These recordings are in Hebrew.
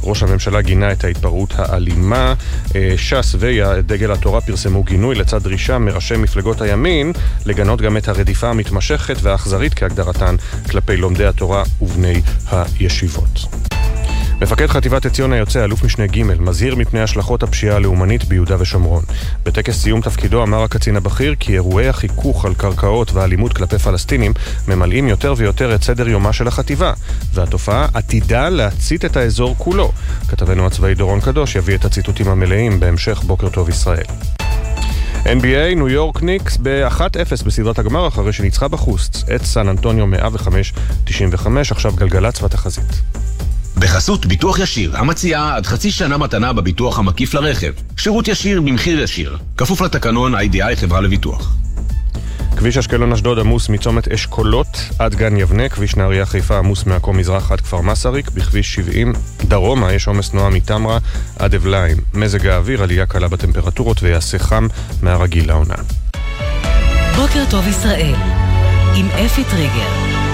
ראש הממשלה גינה את ההתפרעות האלימה. ש"ס ודגל התורה פרסמו גינוי לצד דרישה מראשי מפלגות הימין לגנות גם את הרדיפה המתמשכת והאכזרית כהגדרתן כלפי לומדי התורה ובני הישיבות. מפקד חטיבת עציון היוצא, אלוף משנה ג', מזהיר מפני השלכות הפשיעה הלאומנית ביהודה ושומרון. בטקס סיום תפקידו אמר הקצין הבכיר כי אירועי החיכוך על קרקעות והאלימות כלפי פלסטינים ממלאים יותר ויותר את סדר יומה של החטיבה, והתופעה עתידה להצית את האזור כולו. כתבנו הצבאי דורון קדוש יביא את הציטוטים המלאים בהמשך בוקר טוב ישראל. NBA, ניו יורק ניקס ב-1-0 בסדרת הגמר אחרי שניצחה בחוץ את סן אנטוניו 105-95. עכשיו גלגלצ והתחזית. בחסות ביטוח ישיר, המציעה עד חצי שנה מתנה בביטוח המקיף לרכב. שירות ישיר במחיר ישיר. כפוף לתקנון IDI חברה לביטוח. כביש אשקלון אשדוד עמוס מצומת אשכולות עד גן יבנה, כביש נהריה חיפה עמוס מעכו מזרח עד כפר מסריק, בכביש 70 דרומה יש עומס תנועה מתמרה עד אבליים. מזג האוויר עלייה קלה בטמפרטורות ויעשה חם מהרגיל לעונה. בוקר טוב ישראל עם אפי טריגר.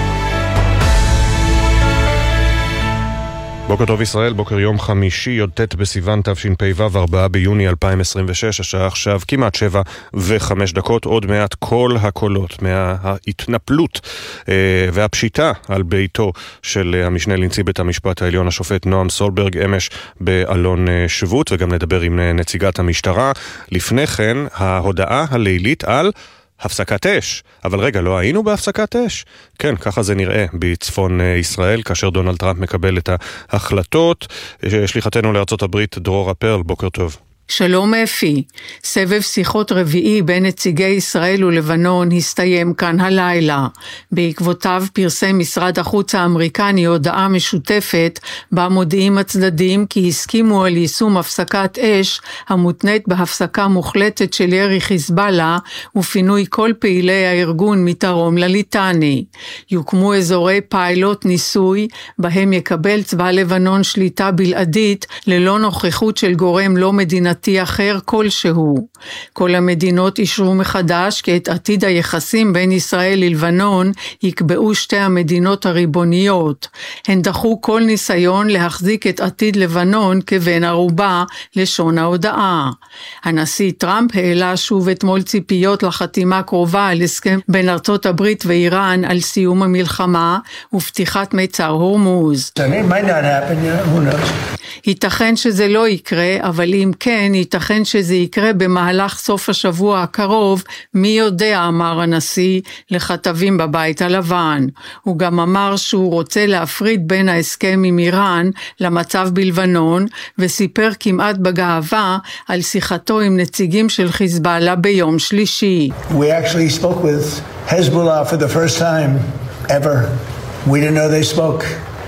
בוקר טוב ישראל, בוקר יום חמישי, י"ט בסיוון תשפ"ו, 4 ביוני 2026, השעה עכשיו כמעט 7:05, עוד מעט כל הקולות מההתנפלות והפשיטה על ביתו של המשנה לנשיא בית המשפט העליון השופט נועם סולברג אמש באלון שבות, וגם נדבר עם נציגת המשטרה. לפני כן ההודעה הלילית על הפסקת אש. אבל רגע, לא היינו בהפסקת אש? כן, ככה זה נראה בצפון ישראל, כאשר דונלד טראמפ מקבל את ההחלטות. שליחתנו לארצות הברית, דרורה פרל, בוקר טוב. שלום אפי, סבב שיחות רביעי בין נציגי ישראל ולבנון הסתיים כאן הלילה. בעקבותיו פרסם משרד החוץ האמריקני הודעה משותפת בה מודיעים הצדדים כי הסכימו על יישום הפסקת אש המותנית בהפסקה מוחלטת של ירי חיזבאללה ופינוי כל פעילי הארגון מדרום לליטני. יוקמו אזורי פיילוט ניסוי בהם יקבל צבא לבנון שליטה בלעדית ללא נוכחות של גורם לא מדינתי אחר כלשהו. כל המדינות אישרו מחדש כי את עתיד היחסים בין ישראל ללבנון יקבעו שתי המדינות הריבוניות. הן דחו כל ניסיון להחזיק את עתיד לבנון כבן ערובה לשון ההודעה. הנשיא טראמפ העלה שוב אתמול ציפיות לחתימה קרובה על הסכם בין ארצות הברית ואיראן על סיום המלחמה ופתיחת מצר הורמוז. ייתכן שזה לא יקרה, אבל אם כן, ייתכן שזה יקרה במהלך סוף השבוע הקרוב, מי יודע, אמר הנשיא לכתבים בבית הלבן. הוא גם אמר שהוא רוצה להפריד בין ההסכם עם איראן למצב בלבנון, וסיפר כמעט בגאווה על שיחתו עם נציגים של חיזבאללה ביום שלישי. We actually spoke with Hezbollah for the first time ever. We didn't know they spoke.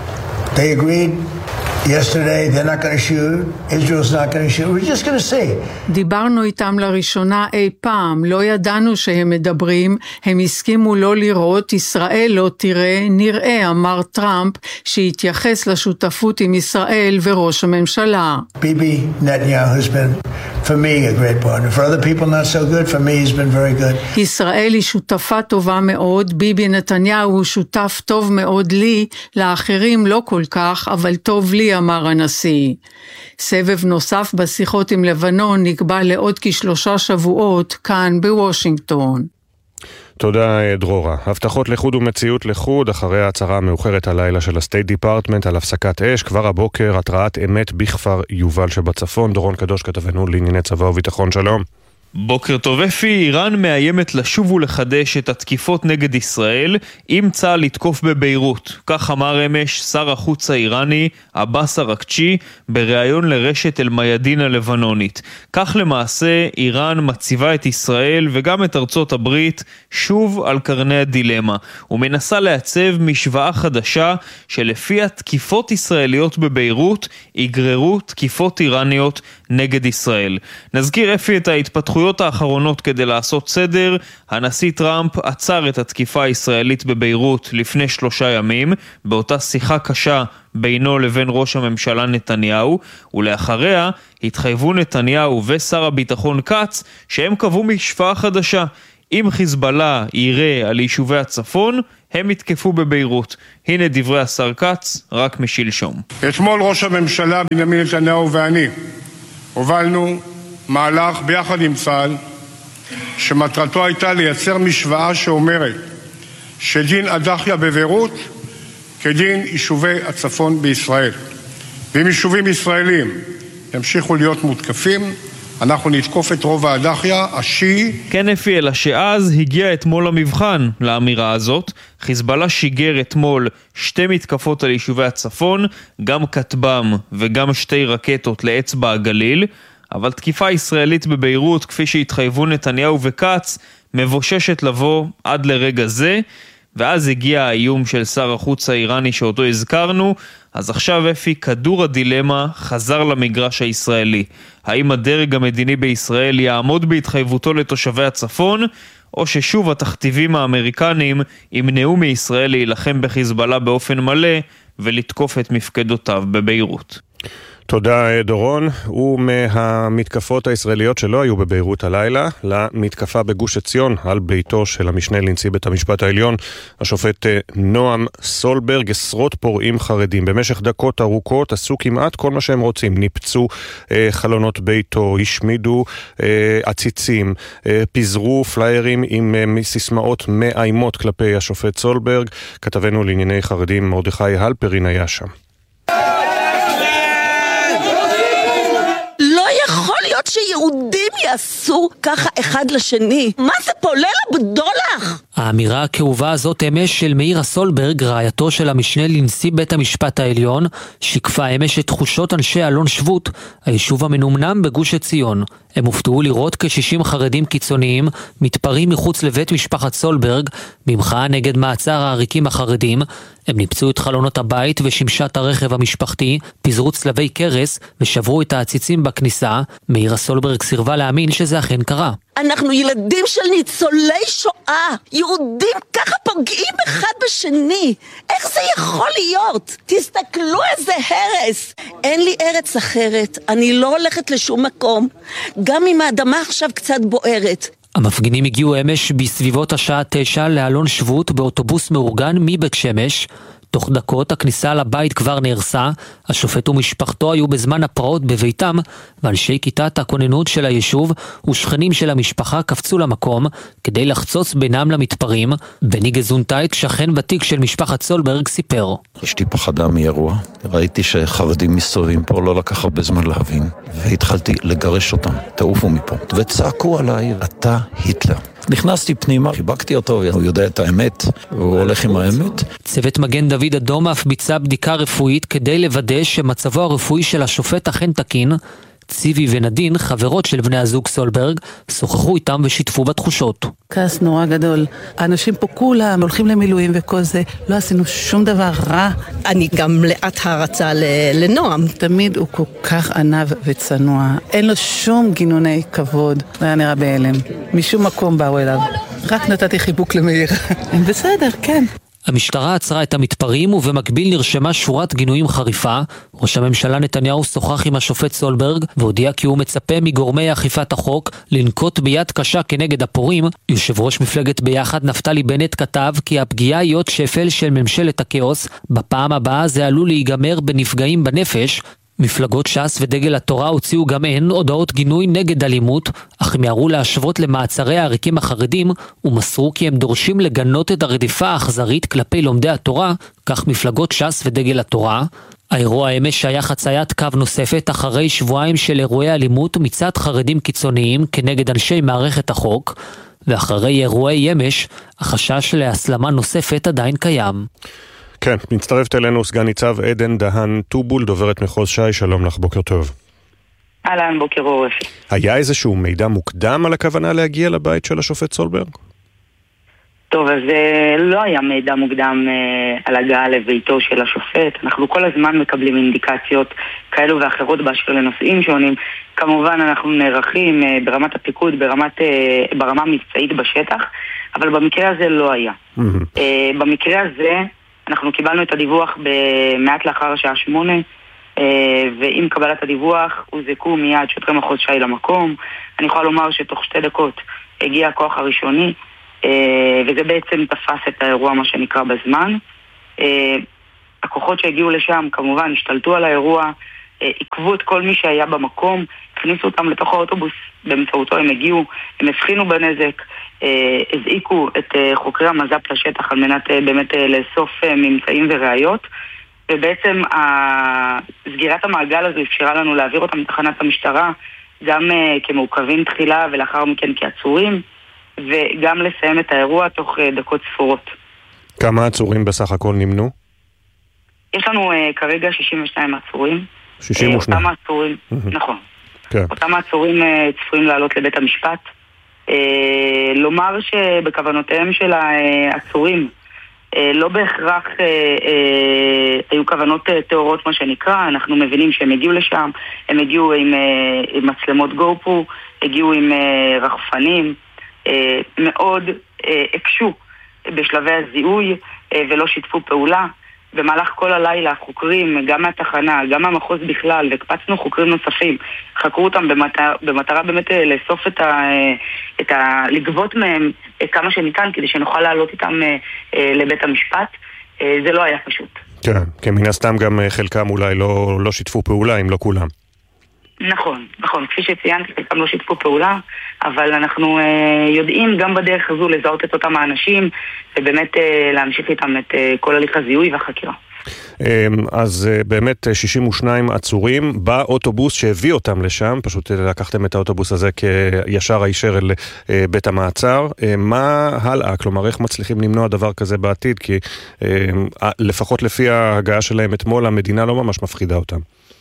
They agreed. Yesterday they're not going to shoot. Israel's not going to shoot. We're just going to see. דיברנו איתם לראשונה אי פעם, לא ידענו שהם מדברים, הם הסכימו לא לראות, ישראל לא תראה, נראה, אמר טראמפ, שהתייחס לשותפות עם ישראל וראש הממשלה. Bibi Netanyahu has been, for me, a great partner. For other people not so good, for me he's been very good. ישראל היא שותפה טובה מאוד, ביבי נתניהו הוא שותף טוב מאוד לי, לאחרים לא כל כך, אבל טוב לי, אמר הנשיא. סבב נוסף בשיחות עם לבנון נקבע לעוד כ3 שבועות כאן בוושינגטון. תודה דרורה. הבטחות לחוד ומציאות לחוד אחרי ההצהרה המאוחרת הלילה של הסטייט דיפרטמנט על הפסקת אש. כבר הבוקר התרעת אמת בכפר יובל שבצפון. דורון קדוש כתבנו לענייני צבא וביטחון, שלום. בוקר טוב אפי, איראן מאיימת לשוב ולחדש את התקיפות נגד ישראל אם צה"ל לתקוף בביירות. כך אמר אמש שר החוץ האיראני עבאס אראקצ'י בריאיון לרשת אל-מיאדין הלבנונית. כך למעשה איראן מציבה את ישראל וגם את ארצות הברית שוב על קרני הדילמה, ומנסה לעצב משוואה חדשה שלפיה תקיפות ישראליות בביירות יגררו תקיפות איראניות נגד ישראל. נזכיר אפי את ההתפתחויות האחרונות כדי לעשות סדר. הנשיא טראמפ עצר את התקיפה הישראלית בביירות לפני 3 ימים, באותה שיחה קשה בינו לבין ראש הממשלה נתניהו, ולאחריה התחייבו נתניהו ושר הביטחון קץ שהם קבעו משוואה חדשה. אם חיזבאללה יראה על יישובי הצפון, הם יתקפו בביירות. הנה דברי השר כץ, רק משלשום. אתמול ראש הממשלה בנימין נתניהו ואני הובלנו מהלך ביחד עם צה"ל שמטרתו הייתה לייצר משוואה שאומרת שדין הדחיה בביירות כדין יישובי הצפון בישראל. ואם יישובים ישראלים ימשיכו להיות מותקפים, אנחנו נתקוף את רוב הדחיה השיעי. כן אפי, אלא שאז הגיע אתמול המבחן לאמירה הזאת. חיזבאללה שיגר אתמול 2 מתקפות על יישובי הצפון, גם כטב"ם וגם 2 רקטות לאצבע הגליל, אבל תקיפה ישראלית בביירות, כפי שהתחייבו נתניהו וכץ, מבוששת לבוא עד לרגע זה, ואז הגיע האיום של שר החוץ האיראני שאותו הזכרנו. אז עכשיו אפי, כדור הדילמה חזר למגרש הישראלי. האם הדרג המדיני בישראל יעמוד בהתחייבותו לתושבי הצפון, או ששוב התכתיבים האמריקנים ימנעו מישראל להילחם בחיזבאללה באופן מלא ולתקוף את מפקדותיו בביירות? תודה דורון. ומהמתקפות הישראליות שלא היו בביירות הלילה למתקפה בגוש עציון על ביתו של המשנה לנשיא בית המשפט העליון, השופט נועם סולברג. עשרות פורעים חרדים במשך דקות ארוכות עשו כמעט כל מה שהם רוצים. ניפצו חלונות ביתו, השמידו עציצים, פיזרו פליירים עם סיסמאות מאיימות כלפי השופט סולברג. כתבנו לענייני חרדים מרדכי הלפרין היה שם. יכול להיות שיהודים יעשו ככה אחד לשני. מה זה פה? ליל הבדולח? האמירה הכאובה הזאת אמש של מאירה סולברג, רעייתו של המשנה לנשיא בית המשפט העליון, שיקפה אמש את תחושות אנשי אלון שבות, היישוב המנומנם בגוש עציון. הם הופתעו לראות כ-60 חרדים קיצוניים מתפרעים מחוץ לבית משפחת סולברג, במחאה נגד מעצר העריקים החרדים. הם ניפצו את חלונות הבית ושמשת הרכב המשפחתי, פיזרו צלבי קרס ושברו את העציצים בכניסה. מאירה סולברג סירבה להאמין שזה אכן קרה. אנחנו ילדים של ניצולי שואה. יהודים ככה פוגעים אחד בשני. איך זה יכול להיות? תסתכלו איזה הרס. אין לי ארץ אחרת. אני לא הולכת לשום מקום. גם אם האדמה עכשיו קצת בוערת. המפגינים הגיעו אמש בסביבות השעה 9 לאלון שבות באוטובוס מאורגן מבית שמש. תוך דקות הכניסה לבית כבר נהרסה. השופט ומשפחתו היו בזמן הפרעות בביתם, ואנשי כיתת הכוננות של היישוב ושכנים של המשפחה קפצו למקום כדי לחצוץ בינם למתפרעים. בני גזונטייק, שכן ותיק של משפחת סולברג, סיפר. אשתי פחדה מאירוע, ראיתי שחרדים מסתובבים פה, לא לקח הרבה זמן להבין, והתחלתי לגרש אותם, תעופו מפה, וצעקו עליי, אתה היטלר. נכנסתי פנימה, חיבקתי אותו, הוא יודע את האמת, הוא הולך עם האמת. צוות מגן דוד אדום אף ביצע בדיקה רפואית כדי לוודא שמצבו הרפואי של השופט אכן תקין. ציבי ונדין, חברות של בני הזוג סולברג, שוחחו איתם ושיתפו בתחושות. כעס נורא גדול. האנשים פה כולם הולכים למילואים וכל זה. לא עשינו שום דבר רע. אני גם מלאת הערצה לנועם. תמיד הוא כל כך ענב וצנוע. אין לו שום גינוני כבוד. הוא היה נראה בהלם. משום מקום באו אליו. רק נתתי חיבוק למאיר. בסדר, כן. המשטרה עצרה את המתפרעים ובמקביל נרשמה שורת גינויים חריפה. ראש הממשלה נתניהו שוחח עם השופט סולברג והודיע כי הוא מצפה מגורמי אכיפת החוק לנקוט ביד קשה כנגד הפורעים. יושב ראש מפלגת ביחד נפתלי בנט כתב כי הפגיעה היא עוד שפל של ממשלת הכאוס. בפעם הבאה זה עלול להיגמר בנפגעים בנפש. מפלגות ש"ס ודגל התורה הוציאו גם הן הודעות גינוי נגד אלימות, אך הם יראו להשוות למעצרי העריקים החרדים, ומסרו כי הם דורשים לגנות את הרדיפה האכזרית כלפי לומדי התורה, כך מפלגות ש"ס ודגל התורה. האירוע אמש היה חציית קו נוספת אחרי שבועיים של אירועי אלימות מצד חרדים קיצוניים כנגד אנשי מערכת החוק, ואחרי אירועי אמש, החשש להסלמה נוספת עדיין קיים. כן, מצטרפת אלינו סגן ניצב עדן דהן טובול, דוברת מחוז ש"י, שלום לך, בוקר טוב. אהלן, בוקר אור. היה איזשהו מידע מוקדם על הכוונה להגיע לבית של השופט סולברג? טוב, אז לא היה מידע מוקדם על הגעה לביתו של השופט. אנחנו כל הזמן מקבלים אינדיקציות כאלו ואחרות באשר לנושאים שונים. כמובן אנחנו נערכים ברמת הפיקוד, ברמה מבצעית בשטח, אבל במקרה הזה לא היה. במקרה הזה אנחנו קיבלנו את הדיווח מעט לאחר השעה 8, ועם קבלת הדיווח הוזעקו מיד שוטרי מחוז ש"י למקום. אני יכולה לומר שתוך 2 דקות הגיע הכוח הראשוני, וזה בעצם תפס את האירוע מה שנקרא בזמן. הכוחות שהגיעו לשם כמובן השתלטו על האירוע, עקבו את כל מי שהיה במקום, הכניסו אותם לתוך האוטובוס, באמצעותו הם הגיעו, הם הבחינו בנזק, הזעיקו את חוקרי המז"פ לשטח על מנת באמת לאסוף ממצאים וראיות, ובעצם סגירת המעגל הזו אפשרה לנו להעביר אותם לתחנת המשטרה, גם כמעוכבים תחילה ולאחר מכן כעצורים, וגם לסיים את האירוע תוך דקות ספורות. כמה עצורים בסך הכל נמנו? יש לנו כרגע 62 עצורים. 62. אותם עצורים, נכון. כן. אותם עצורים צפויים לעלות לבית המשפט. לומר שבכוונותיהם של העצורים לא בהכרח היו כוונות תיאורות מה שנקרא, אנחנו מבינים שהם הגיעו לשם, הם הגיעו עם מצלמות גופרו, הגיעו עם רחפנים, מאוד הקשו בשלבי הזיהוי ולא שיתפו פעולה. במהלך כל הלילה חוקרים, גם מהתחנה, גם מהמחוז בכלל, והקפצנו חוקרים נוספים, חקרו אותם במטרה באמת לאסוף לגבות מהם כמה שניתן, כדי שנוכל לעלות איתם לבית המשפט. זה לא היה פשוט. כן, כי מן הסתם גם חלקם אולי לא שיתפו פעולה, אם לא כולם. נכון, נכון. כפי שציינתי, חלקם לא שיתפו פעולה, אבל אנחנו יודעים גם בדרך הזו לזהות את אותם האנשים, ובאמת להמשיך איתם את כל הליך הזיהוי והחקירה. אז באמת 62 עצורים באוטובוס שהביא אותם לשם, פשוט לקחתם את האוטובוס הזה כישר הישר אל בית המעצר. מה הלאה? כלומר, איך מצליחים למנוע דבר כזה בעתיד? כי לפחות לפי ההגעה שלהם אתמול, המדינה לא ממש מפחידה אותם.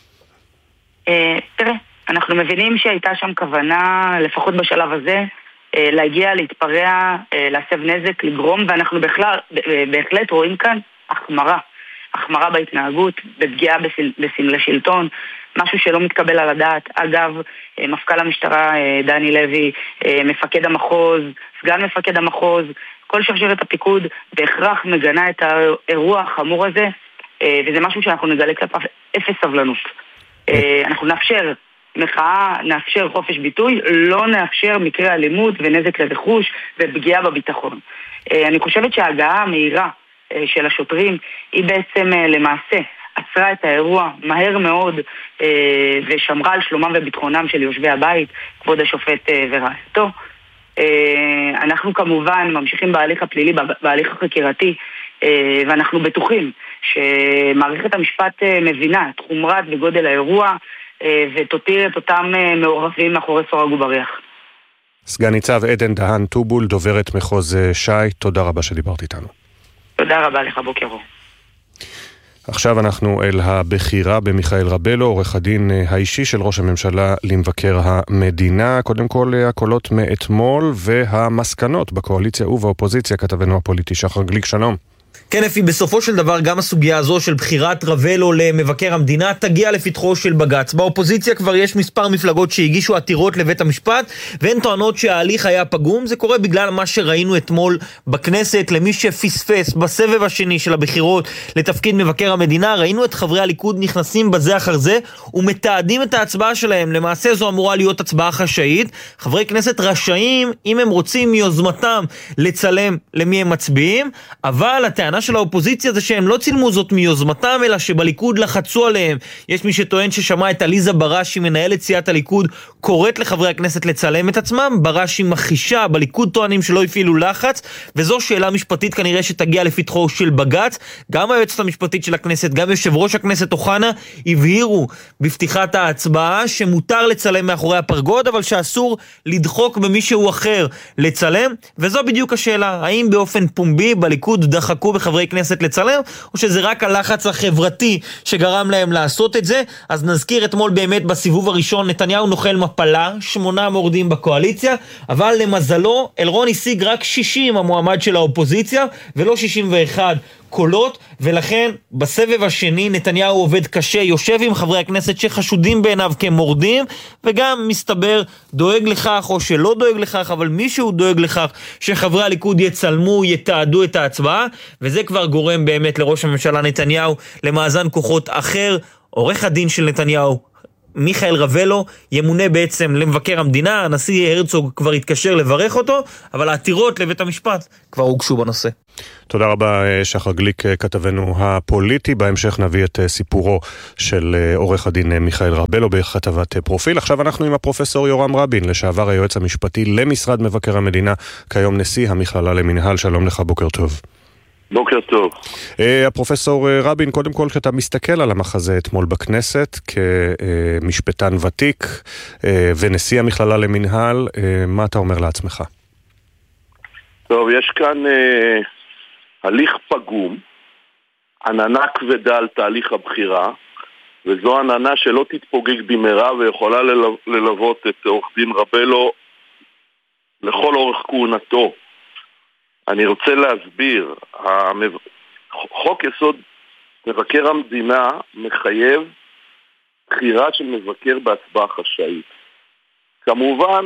תראה, אנחנו מבינים שהייתה שם כוונה, לפחות בשלב הזה, להגיע, להתפרע, להסב נזק, לגרום, ואנחנו בהחלט רואים כאן החמרה בהתנהגות, בפגיעה בסמלי שלטון, משהו שלא מתקבל על הדעת. אגב, מפכ"ל המשטרה דני לוי, מפקד המחוז, סגן מפקד המחוז, כל שרשרת הפיקוד בהכרח מגנה את האירוע החמור הזה, וזה משהו שאנחנו נגלה כלפיו אפס סבלנות. אנחנו נאפשר מחאה, נאפשר חופש ביטוי, לא נאפשר מקרה אלימות ונזק לרכוש ופגיעה בביטחון. אני חושבת שההגעה המהירה של השוטרים היא בעצם למעשה עצרה את האירוע מהר מאוד ושמרה על שלומם וביטחונם של יושבי הבית, כבוד השופט ורעייתו. אנחנו כמובן ממשיכים בהליך הפלילי, בהליך החקירתי, ואנחנו בטוחים שמערכת המשפט מבינה את חומרת וגודל האירוע ותותיר את אותם מעורבים מאחורי סורג ובריח. סגן ניצב עדן דהן טובול, דוברת מחוז ש"י, תודה רבה שדיברת איתנו. תודה רבה לך, בוקר אור. עכשיו אנחנו אל הבחירה במיכאל רבלו, עורך הדין האישי של ראש הממשלה למבקר המדינה. קודם כל הקולות מאתמול והמסקנות בקואליציה ובאופוזיציה, כתבנו הפוליטי שחר גליק, שלום. כן, אפי, בסופו של דבר גם הסוגיה הזו של בחירת רבלו למבקר המדינה תגיע לפתחו של בג"ץ. באופוזיציה כבר יש מספר מפלגות שהגישו עתירות לבית המשפט, והן טוענות שההליך היה פגום. זה קורה בגלל מה שראינו אתמול בכנסת. למי שפספס בסבב השני של הבחירות לתפקיד מבקר המדינה, ראינו את חברי הליכוד נכנסים בזה אחר זה ומתעדים את ההצבעה שלהם. למעשה זו אמורה להיות הצבעה חשאית. חברי כנסת רשאים, אם הם רוצים מיוזמתם, לצלם למי הם מצביעים, אבל הטענה של האופוזיציה זה שהם לא צילמו זאת מיוזמתם, אלא שבליכוד לחצו עליהם. יש מי שטוען ששמע את עליזה בראשי, מנהלת סיעת הליכוד, קוראת לחברי הכנסת לצלם את עצמם. בראשי מכחישה, בליכוד טוענים שלא הפעילו לחץ, וזו שאלה משפטית כנראה שתגיע לפתחו של בג"ץ. גם היועצת המשפטית של הכנסת, גם יושב ראש הכנסת אוחנה, הבהירו בפתיחת ההצבעה שמותר לצלם מאחורי הפרגוד, אבל שאסור לדחוק במישהו אחר לצלם, וזו בדיוק השאלה. האם באופן פומבי בליכוד דחקו בחברי כנסת לצלם, או שזה רק הלחץ החברתי שגרם להם לעשות את זה? אז נזכיר, אתמול באמת בסיבוב הראשון נתניהו נוחל מפלה, 8 מורדים בקואליציה, אבל למזלו אלרון השיג רק 60, המועמד של האופוזיציה, ולא 61 קולות, ולכן בסבב השני נתניהו עובד קשה, יושב עם חברי הכנסת שחשודים בעיניו כמורדים, וגם מסתבר דואג לכך או שלא דואג לכך, אבל מישהו דואג לכך שחברי הליכוד יצלמו, יתעדו את ההצבעה, וזה כבר גורם באמת לראש הממשלה נתניהו למאזן כוחות אחר. עורך הדין של נתניהו, מיכאל רבלו ימונה בעצם למבקר המדינה, הנשיא הרצוג כבר התקשר לברך אותו, אבל העתירות לבית המשפט כבר הוגשו בנושא. תודה רבה שחר גליק, כתבנו הפוליטי. בהמשך נביא את סיפורו של עורך הדין מיכאל רבלו בכתבת פרופיל. עכשיו אנחנו עם הפרופסור יורם רבין, לשעבר היועץ המשפטי למשרד מבקר המדינה, כיום נשיא המכללה למנהל. שלום לך, בוקר טוב. בוקר טוב. הפרופסור רבין, קודם כל, כשאתה מסתכל על המחזה אתמול בכנסת כמשפטן ותיק ונשיא המכללה למנהל, מה אתה אומר לעצמך? טוב, יש כאן הליך פגום, עננה כבדה על תהליך הבחירה, וזו עננה שלא תתפוגג במהרה ויכולה ללוות את עורך דין רבלו לכל אורך כהונתו. אני רוצה להסביר, חוק יסוד מבקר המדינה מחייב בחירה של מבקר בהצבעה חשאית. כמובן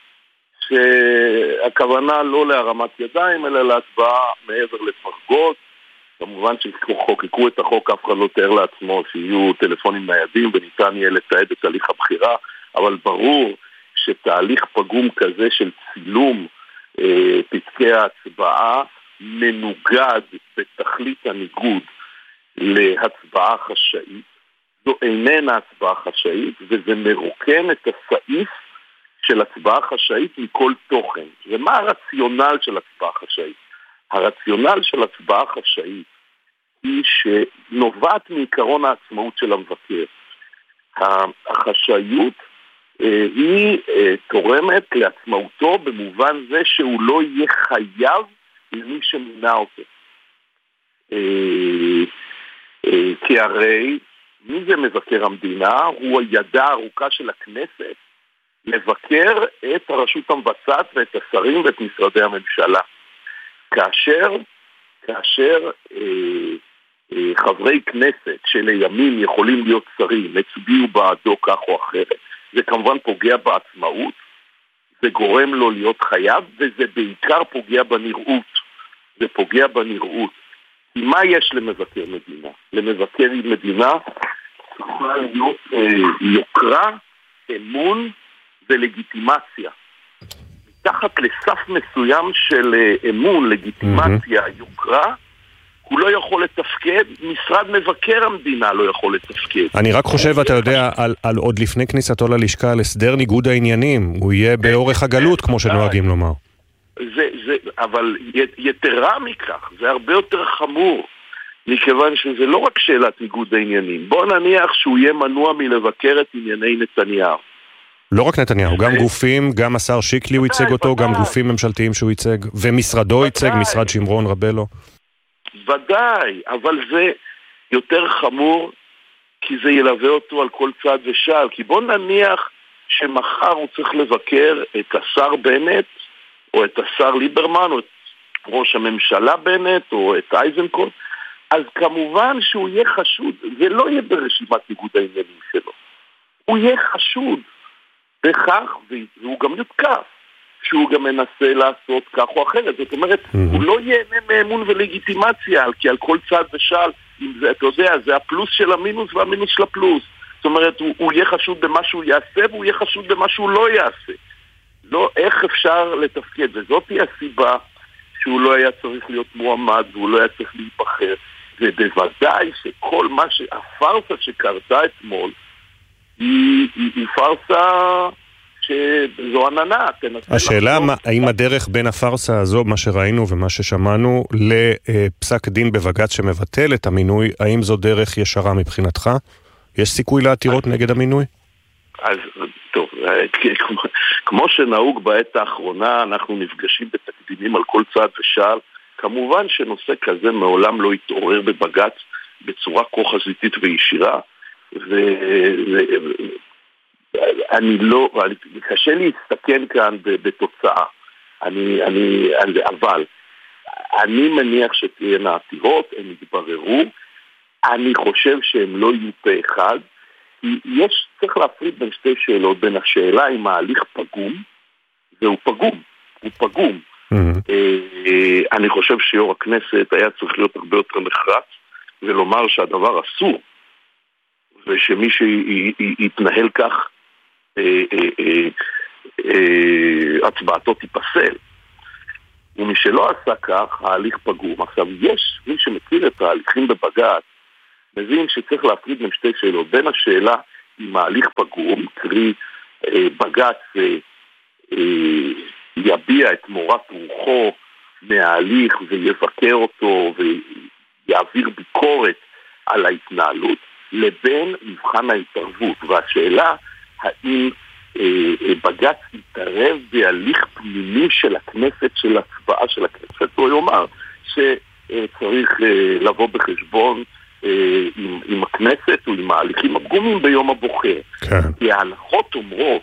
שהכוונה לא להרמת ידיים, אלא להצבעה מעבר לפרגות. כמובן שחוקקו את החוק, אף אחד לא תאר לעצמו שיהיו טלפונים ניידים וניתן יהיה לתעד את תהליך הבחירה, אבל ברור שתהליך פגום כזה של צילום פתקי ההצבעה מנוגד בתכלית הניגוד להצבעה חשאית. זו איננה הצבעה חשאית, וזה מרוקן את הסעיף של הצבעה חשאית מכל תוכן. ומה הרציונל של הצבעה חשאית? הרציונל של הצבעה חשאית היא שנובעת מעיקרון העצמאות של המבקר. החשאיות היא תורמת לעצמאותו במובן זה שהוא לא יהיה חייב למי שמינה אותו. כי הרי מי זה מבקר המדינה? הוא הידה הארוכה של הכנסת לבקר את הרשות המבצעת ואת השרים ואת משרדי הממשלה. כאשר חברי כנסת שלימים יכולים להיות שרים, הצביעו בעדו כך או אחרת, זה כמובן פוגע בעצמאות, זה גורם לו להיות חייב, וזה בעיקר פוגע בנראות. זה פוגע בנראות. כי מה יש למבקר מדינה? למבקר מדינה צריכה להיות יוקרה, אמון ולגיטימציה. מתחת לסף מסוים של אמון, לגיטימציה, יוקרה, הוא לא יכול לתפקד, משרד מבקר המדינה לא יכול לתפקד. אני רק חושב, אתה יודע, על עוד לפני כניסתו ללשכה, על הסדר ניגוד העניינים, הוא יהיה באורך הגלות, כמו שנוהגים לומר. אבל יתרה מכך, זה הרבה יותר חמור, מכיוון שזה לא רק שאלת ניגוד העניינים. בוא נניח שהוא יהיה מנוע מלבקר את ענייני נתניהו. לא רק נתניהו, גם גופים, גם השר שיקלי הוא ייצג אותו, גם גופים ממשלתיים שהוא ייצג, ומשרדו ייצג, משרד שמרון רבלו. ודאי, אבל זה יותר חמור, כי זה ילווה אותו על כל צד ושל. כי בוא נניח שמחר הוא צריך לבקר את השר בנט, או את השר ליברמן, או את ראש הממשלה בנט, או את אייזנקוט, אז כמובן שהוא יהיה חשוד, זה לא יהיה ברשימת ניגוד העניינים שלו. הוא יהיה חשוד בכך, והוא גם יותקף, שהוא גם מנסה לעשות כך או אחרת. זאת אומרת, הוא לא ייהנה מאמון ולגיטימציה, כי על כל צד ושל, אם זה, אתה יודע, זה הפלוס של המינוס והמינוס של הפלוס. זאת אומרת, הוא יהיה חשוד במה שהוא יעשה, והוא יהיה חשוד במה שהוא לא יעשה. לא, איך אפשר לתפקד? וזאת היא הסיבה שהוא לא היה צריך להיות מועמד, והוא לא היה צריך להיבחר. ובוודאי שכל מה הפרסה שקרתה אתמול, היא פרסה שזו עננה. השאלה, האם הדרך בין הפרסה הזו, מה שראינו ומה ששמענו, לפסק דין בבג"ץ שמבטל את המינוי, האם זו דרך ישרה מבחינתך? יש סיכוי לעתירות נגד המינוי? אז טוב, כמו שנהוג בעת האחרונה, אנחנו נפגשים בתקדימים על כל צד ושל. כמובן שנושא כזה מעולם לא התעורר בבג"ץ בצורה כה חזיתית וישירה, ואני לא, קשה להסתכן כאן בתוצאה, אבל אני מניח שתהיינה עתירות, הם יתבררו, אני חושב שהם לא יהיו פה אחד, צריך להפריד בין שתי שאלות, בין השאלה אם ההליך פגום, והוא פגום, הוא פגום. אני חושב שיו"ר הכנסת היה צריך להיות הרבה יותר נחרץ ולומר שהדבר אסור, ושמי שיתנהל כך הצבעתו תיפסל. ומי שלא עשה כך, ההליך פגום. עכשיו, יש מי שמכיר את ההליכים בבג"ץ, מבין שצריך להפריד בין שתי שאלות. בין השאלה אם ההליך פגום, קרי בג"ץ יביע את מורת רוחו מההליך ויבקר אותו ויעביר ביקורת על ההתנהלות, לבין מבחן ההתערבות. והשאלה האם בג"ץ יתערב בהליך פנימי של הכנסת, של הצבעה של הכנסת, הוא יאמר שצריך לבוא בחשבון עם הכנסת ועם ההליכים הפגומים ביום הבוחר. כי ההלכות אומרות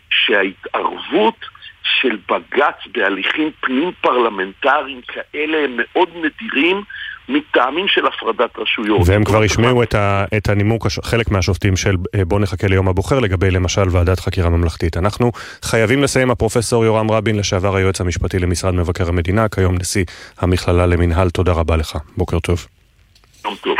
שההתערבות של בג"ץ בהליכים פנים פרלמנטריים כאלה הם מאוד נדירים מטעמים של הפרדת רשויות. והם כבר ישמעו את הנימוק, חלק מהשופטים של בוא נחכה ליום הבוחר, לגבי למשל ועדת חקירה ממלכתית. אנחנו חייבים לסיים. הפרופסור יורם רבין, לשעבר היועץ המשפטי למשרד מבקר המדינה, כיום נשיא המכללה למנהל, תודה רבה לך. בוקר טוב. יום טוב.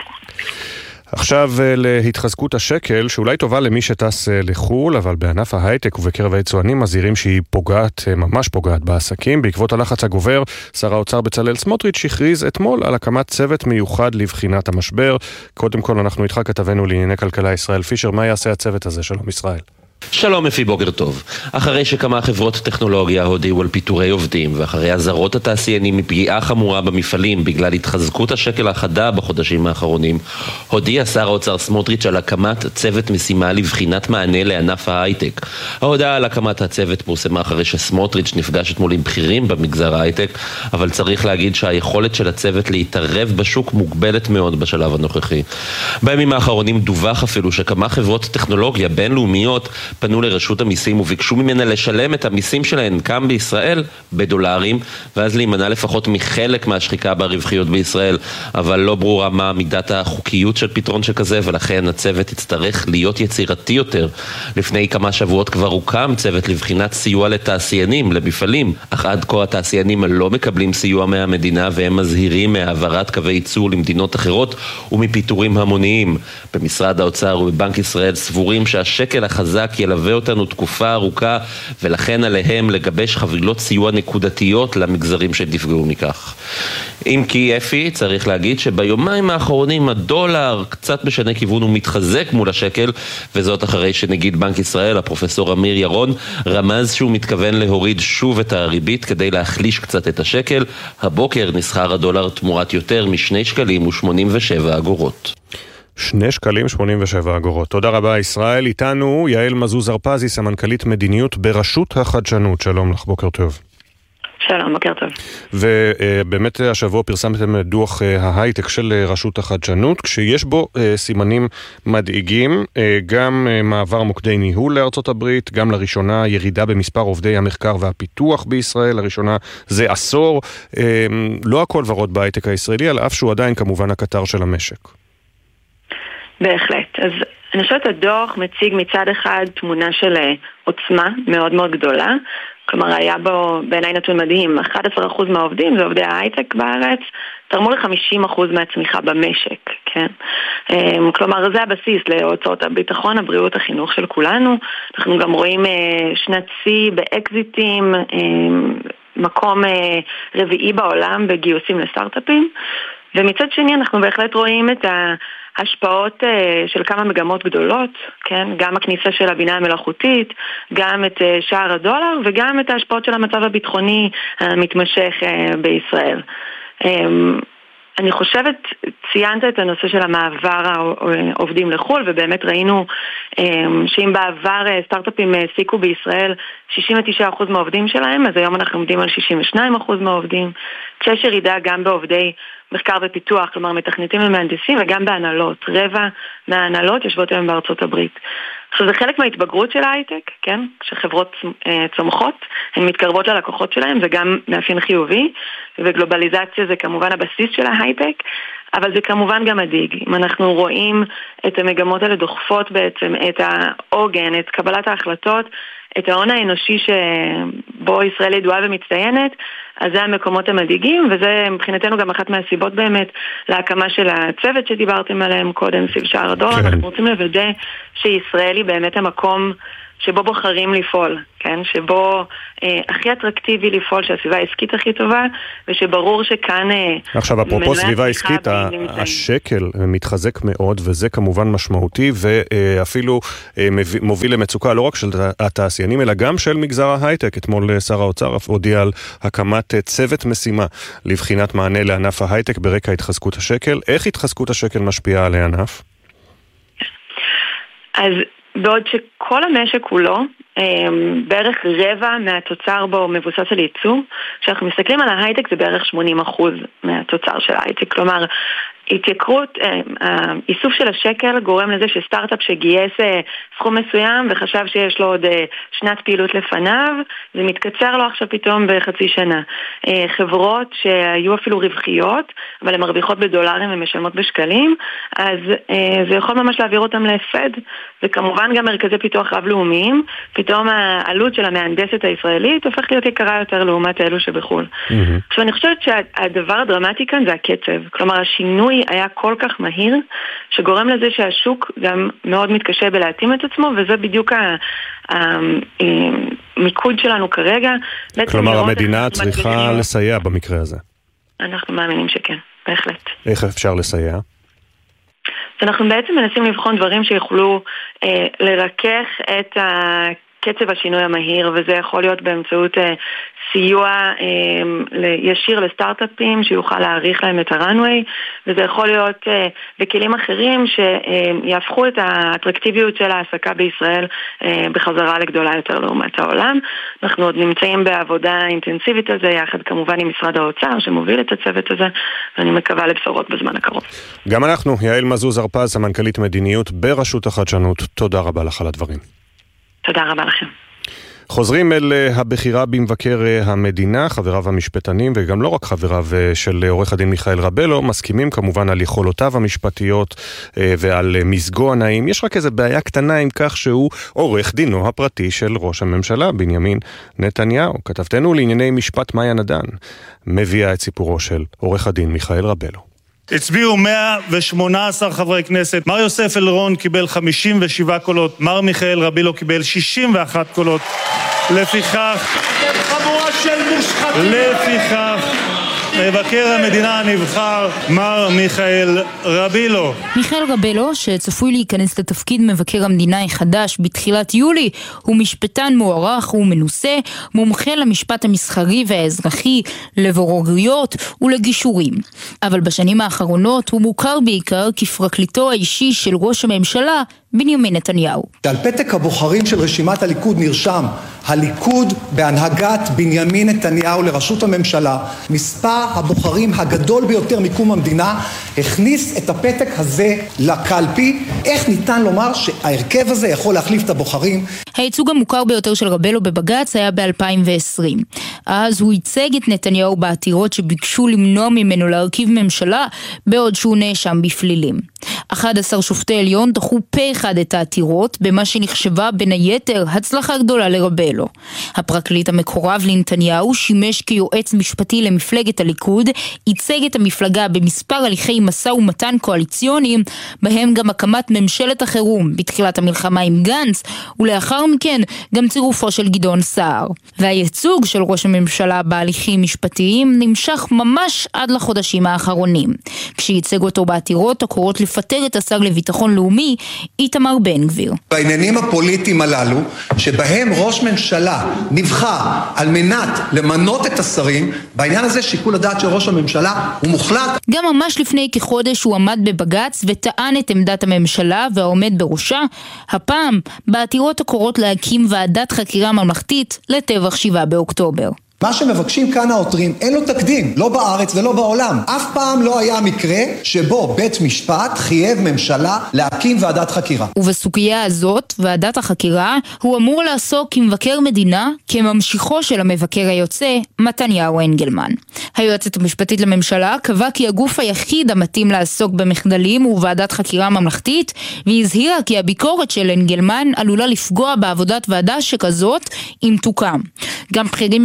עכשיו להתחזקות השקל, שאולי טובה למי שטס לחול, אבל בענף ההייטק ובקרב היצואנים מזהירים שהיא פוגעת, ממש פוגעת בעסקים. בעקבות הלחץ הגובר, שר האוצר בצלאל סמוטריץ' הכריז אתמול על הקמת צוות מיוחד לבחינת המשבר. קודם כל אנחנו איתך, כתבנו לענייני כלכלה ישראל פישר. מה יעשה הצוות הזה? שלום ישראל. שלום אפי, בוקר טוב. אחרי שכמה חברות טכנולוגיה הודיעו על פיטורי עובדים, ואחרי הזרות התעשיינים מפגיעה חמורה במפעלים בגלל התחזקות השקל החדה בחודשים האחרונים, הודיע שר האוצר סמוטריץ' על הקמת צוות משימה לבחינת מענה לענף ההייטק. ההודעה על הקמת הצוות פורסמה אחרי שסמוטריץ' נפגש אתמול עם בכירים במגזר ההייטק, אבל צריך להגיד שהיכולת של הצוות להתערב בשוק מוגבלת מאוד בשלב הנוכחי. בימים האחרונים דווח אפילו שכמה חברות טכנולוגיה בינלאומיות פנו לרשות המיסים וביקשו ממנה לשלם את המיסים שלהן כאן בישראל בדולרים, ואז להימנע לפחות מחלק מהשחיקה ברווחיות בישראל, אבל לא ברורה מה מידת החוקיות של פתרון שכזה, ולכן הצוות יצטרך להיות יצירתי יותר. לפני כמה שבועות כבר הוקם צוות לבחינת סיוע לתעשיינים, למפעלים, אך עד כה התעשיינים לא מקבלים סיוע מהמדינה, והם מזהירים מהעברת קווי ייצור למדינות אחרות ומפיטורים המוניים. במשרד האוצר ובבנק ישראל סבורים שהשקל החזק ילווה אותנו תקופה ארוכה, ולכן עליהם לגבש חבילות סיוע נקודתיות למגזרים שנפגעו מכך. אם כי אפי, צריך להגיד שביומיים האחרונים הדולר קצת משנה כיוון ומתחזק מול השקל, וזאת אחרי שנגיד בנק ישראל, הפרופסור אמיר ירון, רמז שהוא מתכוון להוריד שוב את הריבית כדי להחליש קצת את השקל. הבוקר נסחר הדולר תמורת יותר מ2 שקלים ו87 אגורות. 2 שקלים 87 אגורות. תודה רבה ישראל. איתנו יעל מזוז הרפזי, סמנכ"לית מדיניות ברשות החדשנות. שלום לך, בוקר טוב. שלום, בוקר טוב. ובאמת השבוע פרסמתם דוח ההייטק של רשות החדשנות, כשיש בו סימנים מדאיגים, גם מעבר מוקדי ניהול לארצות הברית, גם לראשונה ירידה במספר עובדי המחקר והפיתוח בישראל, לראשונה זה עשור. לא הכל ורוד בהייטק הישראלי, על אף שהוא עדיין כמובן הקטר של המשק. בהחלט. אז אני חושבת הדוח מציג מצד אחד תמונה של עוצמה מאוד מאוד גדולה, כלומר היה בו בעיניי נתון מדהים, 11% מהעובדים, זה עובדי ההייטק בארץ, תרמו ל50% מהצמיחה במשק, כן? כלומר זה הבסיס להוצאות הביטחון, הבריאות, החינוך של כולנו. אנחנו גם רואים שנת שיא באקזיטים, מקום רביעי בעולם בגיוסים לסטארט-אפים, ומצד שני אנחנו בהחלט רואים את ההשפעות של כמה מגמות גדולות, כן? גם הכניסה של הבינה המלאכותית, גם את שער הדולר וגם את ההשפעות של המצב הביטחוני המתמשך בישראל. אני חושבת, ציינת את הנושא של המעבר העובדים לחול, ובאמת ראינו שאם בעבר סטארט-אפים העסיקו בישראל 69% מהעובדים שלהם, אז היום אנחנו עומדים על 62% מהעובדים, כשיש ירידה גם בעובדי מחקר ופיתוח, כלומר מתכנתים ומהנדסים, וגם בהנהלות. רבע מההנהלות יושבות היום בארצות הברית. עכשיו זה חלק מההתבגרות של ההייטק, כן? כשחברות צומחות, הן מתקרבות ללקוחות שלהם, זה גם מאפיין חיובי, וגלובליזציה זה כמובן הבסיס של ההייטק, אבל זה כמובן גם מדאיג. אם אנחנו רואים את המגמות האלה דוחפות בעצם את העוגן, את קבלת ההחלטות, את ההון האנושי שבו ישראל ידועה ומצטיינת, אז זה המקומות המדאיגים, וזה מבחינתנו גם אחת מהסיבות באמת להקמה של הצוות שדיברתם עליהם קודם, סביב שער הדולר. אנחנו רוצים לוודא שישראל היא באמת המקום שבו בוחרים לפעול, כן? שבו הכי אטרקטיבי לפעול, שהסביבה העסקית הכי טובה, ושברור שכאן... עכשיו, אפרופו סביבה עסקית, השקל מתחזק מאוד, וזה כמובן משמעותי, ואפילו מוביל למצוקה לא רק של התעשיינים, אלא גם של מגזר ההייטק. אתמול שר האוצר הודיע על הקמת צוות משימה לבחינת מענה לענף ההייטק ברקע התחזקות השקל. איך התחזקות השקל משפיעה על הענף? אז בעוד שכל המשק כולו, בערך רבע מהתוצר בו מבוסס על ייצוא, כשאנחנו מסתכלים על ההייטק זה בערך 80% מהתוצר של ההייטק, כלומר התייקרות, האיסוף של השקל גורם לזה שסטארט-אפ שגייס סכום מסוים וחשב שיש לו עוד שנת פעילות לפניו, זה מתקצר לו עכשיו פתאום בחצי שנה. חברות שהיו אפילו רווחיות, אבל הן מרוויחות בדולרים ומשלמות בשקלים, אז זה יכול ממש להעביר אותם להפסד, וכמובן גם מרכזי פיתוח רב-לאומיים, פתאום העלות של המהנדסת הישראלית הופך להיות יקרה יותר לעומת אלו שבחול. עכשיו אני חושבת שהדבר הדרמטי כאן זה הקצב, כלומר השינוי היה כל כך מהיר, שגורם לזה שהשוק גם מאוד מתקשה בלהתאים את עצמו, וזה בדיוק המיקוד שלנו כרגע. כלומר, המדינה צריכה לסייע במקרה הזה. אנחנו מאמינים שכן, בהחלט. איך אפשר לסייע? אנחנו בעצם מנסים לבחון דברים שיוכלו לרכך את קצב השינוי המהיר, וזה יכול להיות באמצעות סיוע ישיר לסטארט-אפים שיוכל להאריך להם את הרנווי, וזה יכול להיות בכלים אחרים שיהפכו את האטרקטיביות של העסקה בישראל בחזרה לגדולה יותר לעומת העולם. אנחנו עוד נמצאים בעבודה אינטנסיבית על זה, יחד כמובן עם משרד האוצר שמוביל את הצוות הזה, ואני מקווה לבשורות בזמן הקרוב. גם אנחנו, יעל מזוז הרפז, סמנכ"לית מדיניות ברשות החדשנות, תודה רבה לך על הדברים. תודה רבה לכם. חוזרים אל הבחירה במבקר המדינה, חבריו המשפטנים וגם לא רק חבריו של עורך הדין מיכאל רבלו, מסכימים כמובן על יכולותיו המשפטיות ועל מזגו הנעים. יש רק איזו בעיה קטנה עם כך שהוא עורך דינו הפרטי של ראש הממשלה, בנימין נתניהו. כתבתנו לענייני משפט מאיה נדן מביאה את סיפורו של עורך הדין מיכאל רבלו. הצביעו 118 חברי כנסת, מר יוסף אלרון קיבל 57 קולות, מר מיכאל רבילו קיבל 61 קולות. לפיכך מבקר המדינה נבחר מר מיכאל רבילו. מיכאל רבילו, שצפוי להיכנס לתפקיד מבקר המדינה החדש בתחילת יולי, הוא משפטן מוערך ומנוסה, מומחה למשפט המסחרי והאזרחי, לבוררויות ולגישורים. אבל בשנים האחרונות הוא מוכר בעיקר כפרקליטו האישי של ראש הממשלה, בנימין נתניהו. על פתק הבוחרים של רשימת הליכוד נרשם הליכוד בהנהגת בנימין נתניהו לראשות הממשלה. מספר הבוחרים הגדול ביותר מקום המדינה הכניס את הפתק הזה לקלפי. איך ניתן לומר שההרכב הזה יכול להחליף את הבוחרים? הייצוג המוכר ביותר של רבלו בבג"ץ היה ב-2020. אז הוא ייצג את נתניהו בעתירות שביקשו למנוע ממנו להרכיב ממשלה בעוד שהוא נאשם בפלילים. 11 שופטי עליון דחו פה אחד את העתירות, במה שנחשבה בין היתר הצלחה גדולה לרבלו. הפרקליט המקורב לנתניהו שימש כיועץ משפטי למפלגת הליכוד, ייצג את המפלגה במספר הליכי משא ומתן קואליציוניים, בהם גם הקמת ממשלת החירום בתחילת המלחמה עם גנץ, ולאחר מכן גם צירופו של גדעון סער. והייצוג של ראש הממשלה בהליכים משפטיים נמשך ממש עד לחודשים האחרונים, כשייצג אותו בעתירות הקורות לפטר את השר לביטחון לאומי איתמר בן גביר. בעניינים הפוליטיים הללו, שבהם ראש ממשלה נבחר על מנת למנות את השרים, בעניין הזה שיקול הדעת של ראש הממשלה הוא מוחלט. גם ממש לפני כחודש הוא עמד בבג"ץ וטען את עמדת הממשלה והעומד בראשה, הפעם בעתירות הקורות להקים ועדת חקירה ממלכתית לטבח 7 באוקטובר. מה שמבקשים כאן העותרים אין לו תקדים, לא בארץ ולא בעולם. אף פעם לא היה מקרה שבו בית משפט חייב ממשלה להקים ועדת חקירה. ובסוגיה הזאת, ועדת החקירה, הוא אמור לעסוק עם מבקר מדינה כממשיכו של המבקר היוצא, מתניהו אנגלמן. היועצת המשפטית לממשלה קבע כי הגוף היחיד המתאים לעסוק במחדלים הוא ועדת חקירה ממלכתית, והזהירה כי הביקורת של אנגלמן עלולה לפגוע בעבודת ועדה שכזאת אם תוקם. גם בכירים במערכת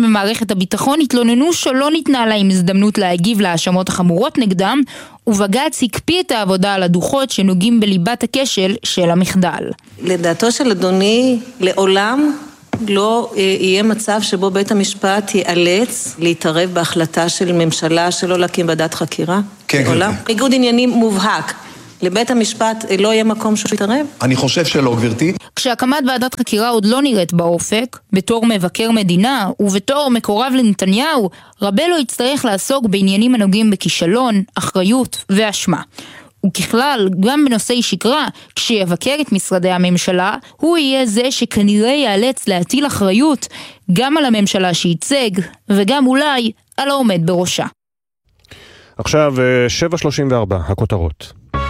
מערכת הביטחון התלוננו שלא ניתנה להם הזדמנות להגיב להאשמות החמורות נגדם, ובג"ץ הקפיא את העבודה על הדוחות שנוגעים בליבת הכשל של המחדל. לדעתו של אדוני, לעולם לא יהיה מצב שבו בית המשפט ייאלץ להתערב בהחלטה של ממשלה שלא להקים ועדת חקירה? כן, לעולם? ניגוד עניינים מובהק. לבית המשפט לא יהיה מקום שהוא יתערב? אני חושב שלא, גברתי. כשהקמת ועדת חקירה עוד לא נראית באופק, בתור מבקר מדינה ובתור מקורב לנתניהו, רבלו יצטרך לעסוק בעניינים הנוגעים בכישלון, אחריות ואשמה. וככלל, גם בנושאי שקרה, כשיבקר את משרדי הממשלה, הוא יהיה זה שכנראה ייאלץ להטיל אחריות גם על הממשלה שייצג, וגם אולי על העומד בראשה. עכשיו 7:34, הכותרות.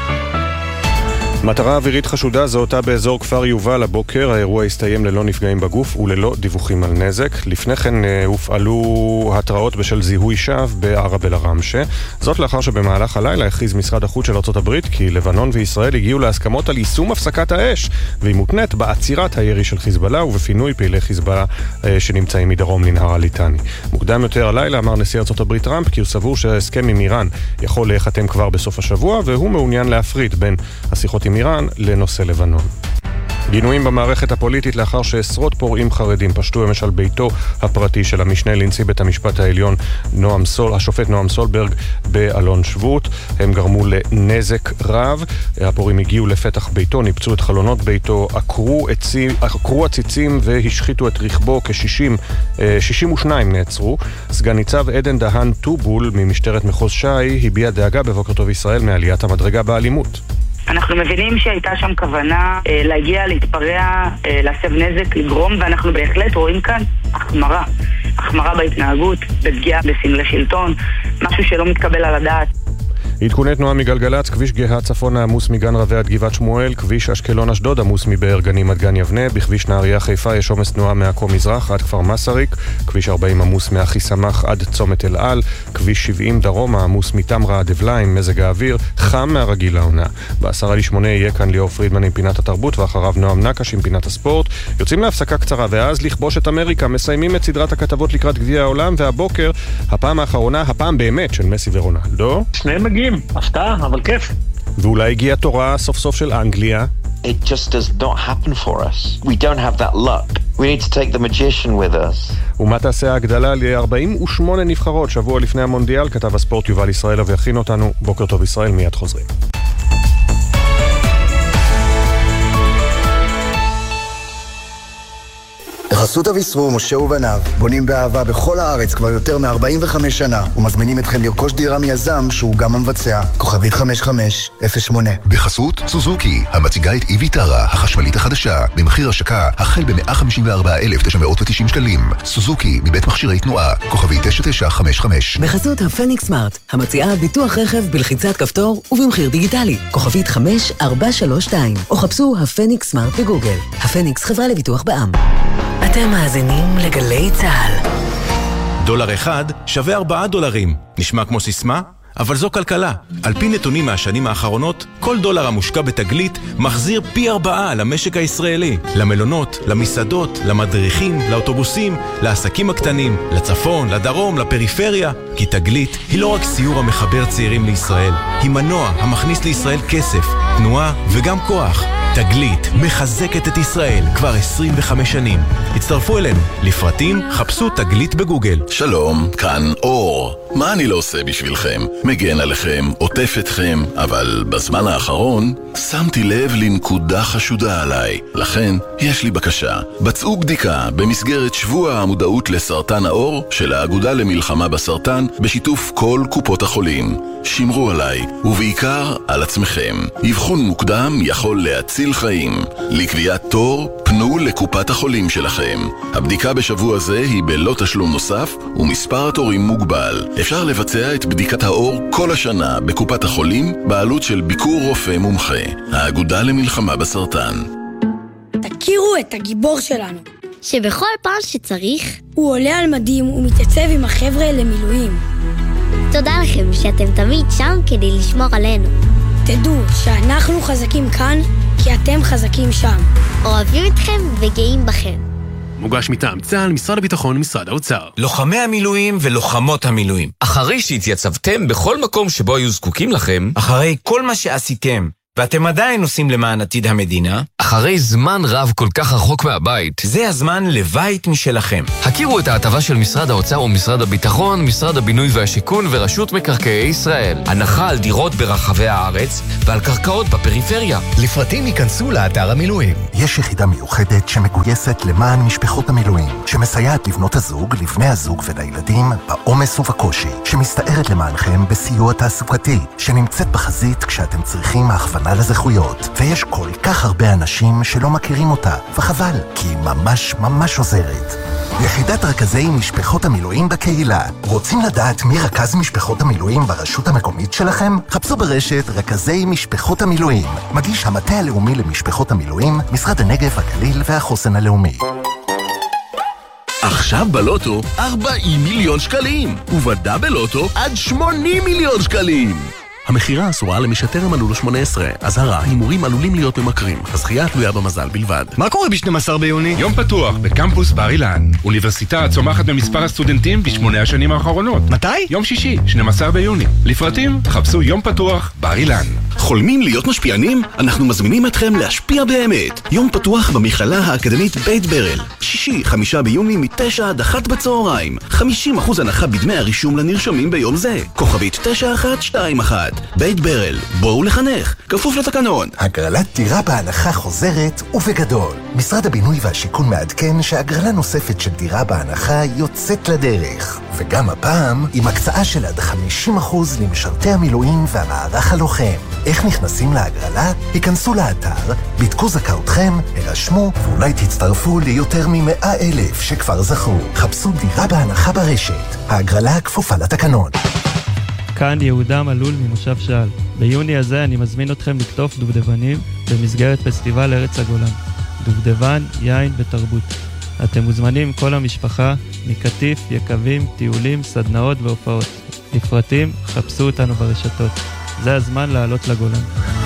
מטרה אווירית חשודה זהותה באזור כפר יובל הבוקר, האירוע הסתיים ללא נפגעים בגוף וללא דיווחים על נזק. לפני כן הופעלו התראות בשל זיהוי שווא בערב אל-עראמשה. זאת לאחר שבמהלך הלילה הכריז משרד החוץ של ארצות הברית כי לבנון וישראל הגיעו להסכמות על יישום הפסקת האש, והיא מותנית בעצירת הירי של חיזבאללה ובפינוי פעילי חיזבאללה שנמצאים מדרום לנהר הליטני. מוקדם יותר הלילה אמר נשיא ארצות הברית טראמפ כי הוא סבור שההסכם עם איראן יכול להיחתם כבר בסוף השבוע, והוא מעוניין להפריד בין השיחות עם איראן לנושא לבנון. גינויים במערכת הפוליטית לאחר שעשרות פורעים חרדים פשטו אמש על ביתו הפרטי של המשנה לנשיא בית המשפט העליון השופט נועם סולברג באלון שבות. הם גרמו לנזק רב. הפורעים הגיעו לפתח ביתו, ניפצו את חלונות ביתו, עקרו עציצים והשחיתו את רכבו. כ-62 נעצרו. סגן ניצב עדן דהן טובול ממשטרת מחוז ש"י הביע דאגה בבוקר טוב ישראל מעליית המדרגה באלימות. אנחנו מבינים שהייתה שם כוונה להגיע, להתפרע, להסב נזק, לגרום, ואנחנו בהחלט רואים כאן החמרה בהתנהגות, בפגיעה בסמלי שלטון, משהו שלא מתקבל על הדעת. עדכוני תנועה מגלגלץ, כביש גאה צפון עמוס מגן רבי עד גבעת שמואל, כביש אשקלון אשדוד עמוס מבאר גנים עד גן יבנה, בכביש נהריה חיפה יש עומס תנועה מעכו מזרח עד כפר מסריק, כביש 40 עמוס מאחיסמך עד צומת אל על, כביש 70 דרומה עמוס מתמרה עד אבליים, מזג האוויר חם מהרגיל לעונה. ב10:50 יהיה כאן ליאור פרידמן עם פינת התרבות, ואחריו נועם נקש עם פינת הספורט. יוצאים להפסקה קצרה ואז לכבוש את אמריקה, מסיימים את סדרת הכתבות לקראת גביע העולם, והבוקר הפעם האחרונה, הפעם באמת של מסי ורונלדו. שניהם מגיעים, הפתעה, אבל כיף. ואולי הגיעה תורה סוף סוף של אנגליה. It just does not happen for us. We don't have that luck. We need to take the magician with us. ומה תעשה ההגדלה ל-48 נבחרות שבוע לפני המונדיאל? כתב הספורט יובל ישראל ויכין אותנו. בוקר טוב ישראל, מיד חוזרים. בחסות אביסרו, משה ובניו, בונים באהבה בכל הארץ כבר יותר מ-45 שנה, ומזמינים אתכם לרכוש דירה מיזם שהוא גם המבצע. כוכבית 5508. בחסות סוזוקי, המציגה את איביטרה, החשמלית החדשה, במחיר השקה החל ב-154,990 שקלים. סוזוקי, מבית מכשירי תנועה, כוכבית 9955. בחסות הפניקס סמארט, המציעה ביטוח רכב בלחיצת כפתור ובמחיר דיגיטלי, כוכבית 5432, או חפשו הפניקס סמארט בגוגל. הפניקס חברה לביטוח בע"מ. אתם מאזינים לגלי צה"ל. דולר אחד שווה $4. נשמע כמו סיסמה? אבל זו כלכלה. על פי נתונים מהשנים האחרונות, כל דולר המושקע בתגלית מחזיר פי 4 למשק הישראלי. למלונות, למסעדות, למדריכים, לאוטובוסים, לעסקים הקטנים, לצפון, לדרום, לפריפריה. כי תגלית היא לא רק סיור המחבר צעירים לישראל, היא מנוע המכניס לישראל כסף, תנועה וגם כוח. תגלית מחזקת את ישראל כבר 25 שנים. הצטרפו אלינו. לפרטים חפשו תגלית בגוגל. שלום, כאן אור. מה אני לא עושה בשבילכם? מגן עליכם, עוטף אתכם, אבל בזמן האחרון שמתי לב לנקודה חשודה עליי. לכן יש לי בקשה. בצעו בדיקה במסגרת שבוע המודעות לסרטן העור של האגודה למלחמה בסרטן בשיתוף כל קופות החולים. שמרו עליי, ובעיקר על עצמכם. אבחון מוקדם יכול להציל חיים. לקביעת תור, פנו לקופת החולים שלכם. הבדיקה בשבוע זה היא בלא תשלום נוסף, ומספר התורים מוגבל. אפשר לבצע את בדיקת העור כל השנה בקופת החולים, בעלות של ביקור רופא מומחה. האגודה למלחמה בסרטן. תכירו את הגיבור שלנו, שבכל פעם שצריך, הוא עולה על מדים ומתייצב עם החבר'ה למילואים. תודה לכם שאתם תמיד שם כדי לשמור עלינו. תדעו שאנחנו חזקים כאן, כי אתם חזקים שם. אוהבים אתכם וגאים בכם. מוגש מטעם צה"ל, משרד הביטחון, משרד האוצר. לוחמי המילואים ולוחמות המילואים. אחרי שהתייצבתם בכל מקום שבו היו זקוקים לכם, אחרי כל מה שעשיתם, ואתם עדיין עושים למען עתיד המדינה, אחרי זמן רב כל כך רחוק מהבית, זה הזמן לבית משלכם. הכירו את ההטבה של משרד האוצר ומשרד הביטחון, משרד הבינוי והשיכון ורשות מקרקעי ישראל. הנחה על דירות ברחבי הארץ ועל קרקעות בפריפריה. לפרטים ייכנסו לאתר המילואים. יש יחידה מיוחדת שמגויסת למען משפחות המילואים, שמסייעת לבנות הזוג, לבני הזוג ולילדים בעומס ובקושי, שמסתערת למענכם בסיוע תעסוקתי, שנמצאת בחזית כשאתם צריכים הכוונה לזכויות, ויש כל כך הרבה אנשים שלא מכירים אותה, וחבל, כי היא ממש ממש עוזרת. יחידת רכזי משפחות המילואים בקהילה. רוצים לדעת מי רכז משפחות המילואים ברשות המקומית שלכם? חפשו ברשת רכזי משפחות המילואים. מגיש המטה הלאומי למשפחות המילואים, משרד הנגב, הגליל והחוסן הלאומי. עכשיו בלוטו 40 מיליון שקלים, ובדאבל לוטו עד 80 מיליון שקלים. המחירה אסורה למי שטרם מלאו לו 18. אזהרה, הימורים עלולים להיות ממכרים. הזכייה תלויה במזל בלבד. מה קורה ב-12 ביוני? יום פתוח בקמפוס בר אילן. אוניברסיטה צומחת במספר הסטודנטים ב8 השנים האחרונות. מתי? יום שישי, 12 ביוני. לפרטים, חפשו יום פתוח בר אילן. חולמים להיות משפיענים? אנחנו מזמינים אתכם להשפיע באמת. יום פתוח במכללה האקדמית בית ברל. שישי, 5 ביוני מ-9 עד 1 בצהריים. 50% הנחה בדמי הרישום לנרשמים ביום זה. כוכבית 9121. בית ברל, בואו לחנך, כפוף לתקנון. הגרלת דירה בהנחה חוזרת ובגדול. משרד הבינוי והשיכון מעדכן שהגרלה נוספת של דירה בהנחה יוצאת לדרך. וגם הפעם עם הקצאה של עד 50% למשרתי המילואים והמערך הלוחם. איך נכנסים להגרלה? היכנסו לאתר, בדקו זכאותכם, הרשמו, ואולי תצטרפו ליותר מ100,000 שכבר זכו. חפשו דירה בהנחה ברשת. ההגרלה כפופה לתקנון. כאן יהודה מלול ממושב שעל. ביוני הזה אני מזמין אתכם לקטוף דובדבנים במסגרת פסטיבל ארץ הגולן. דובדבן, יין ותרבות. אתם מוזמנים כל המשפחה, מקטיף, יקבים, טיולים, סדנאות והופעות. לפרטים, חפשו אותנו ברשתות. זה הזמן לעלות לגולן.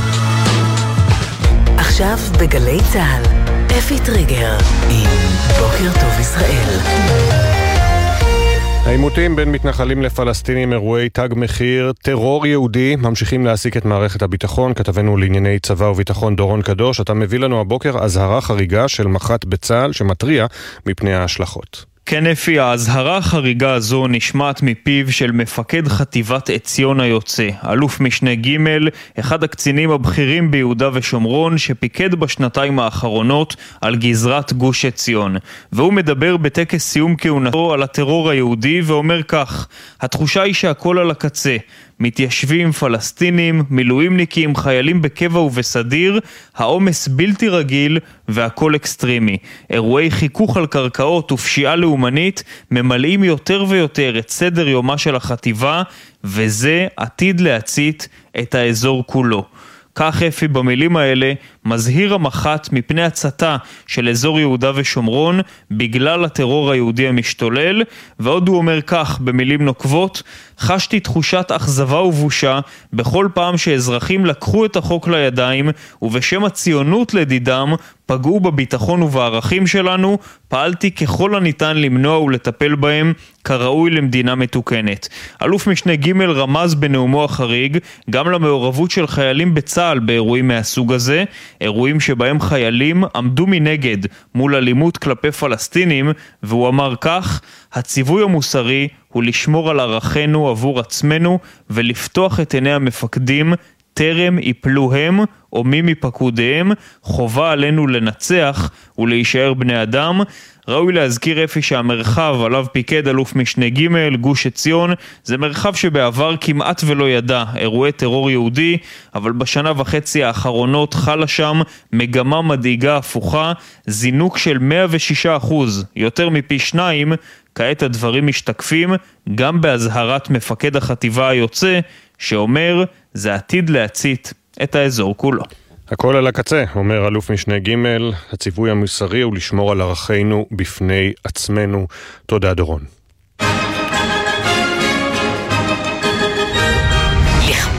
עכשיו בגלי צהל, אפי טריגר עם בוקר טוב ישראל. העימותים בין מתנחלים לפלסטינים, אירועי תג מחיר, טרור יהודי, ממשיכים להעסיק את מערכת הביטחון. כתבנו לענייני צבא וביטחון דורון קדוש, אתה מביא לנו הבוקר אזהרה חריגה של מח"ט בצה"ל שמטריע מפני ההשלכות. כן אפי, ההזהרה החריגה הזו נשמעת מפיו של מפקד חטיבת עציון היוצא, אלוף משנה ג', אחד הקצינים הבכירים ביהודה ושומרון שפיקד בשנתיים האחרונות על גזרת גוש עציון. והוא מדבר בטקס סיום כהונתו על הטרור היהודי ואומר כך: התחושה היא שהכל על הקצה. מתיישבים פלסטינים, מילואימניקים, חיילים בקבע ובסדיר, העומס בלתי רגיל והכל אקסטרימי. אירועי חיכוך על קרקעות ופשיעה לאומנית ממלאים יותר ויותר את סדר יומה של החטיבה, וזה עתיד להצית את האזור כולו. כך אפי במילים האלה מזהיר המח"ט מפני הצתה של אזור יהודה ושומרון בגלל הטרור היהודי המשתולל, ועוד הוא אומר כך במילים נוקבות: חשתי תחושת אכזבה ובושה בכל פעם שאזרחים לקחו את החוק לידיים ובשם הציונות לדידם פגעו בביטחון ובערכים שלנו. פעלתי ככל הניתן למנוע ולטפל בהם כראוי למדינה מתוקנת. אלוף משנה ג' רמז בנאומו החריג גם למעורבות של חיילים בצה"ל באירועים מהסוג הזה, אירועים שבהם חיילים עמדו מנגד מול אלימות כלפי פלסטינים, והוא אמר כך: הציווי המוסרי הוא לשמור על ערכינו עבור עצמנו ולפתוח את עיני המפקדים טרם יפלו הם או מי מפקודיהם. חובה עלינו לנצח ולהישאר בני אדם. ראוי להזכיר אפי שהמרחב עליו פיקד אלוף משנה ג', גוש עציון, זה מרחב שבעבר כמעט ולא ידע אירועי טרור יהודי, אבל בשנה וחצי האחרונות חלה שם מגמה מדאיגה הפוכה, זינוק של 106%, יותר מפי 2. כעת הדברים משתקפים גם בהזהרת מפקד החטיבה היוצא, שאומר זה עתיד להצית את האזור כולו. הכל על הקצה, אומר אלוף משנה ג', הציווי המוסרי הוא לשמור על ערכינו בפני עצמנו. תודה דורון.